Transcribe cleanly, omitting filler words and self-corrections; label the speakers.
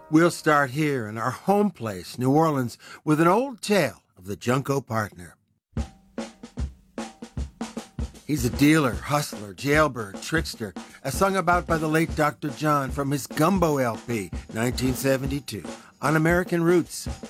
Speaker 1: We'll start here in our home place, New Orleans, with an old tale of the Junco Partner. He's a dealer, hustler, jailbird, trickster, as sung about by the late Dr. John from his Gumbo LP, 1972, on American Roots.